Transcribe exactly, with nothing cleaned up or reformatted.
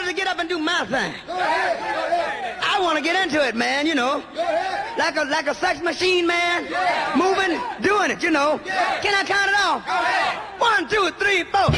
ready to get up and do my thing. I want to get into it, man, you know. Like a like a sex machine, man. Moving, doing it, you know. Can I count it off? One, two, three, four.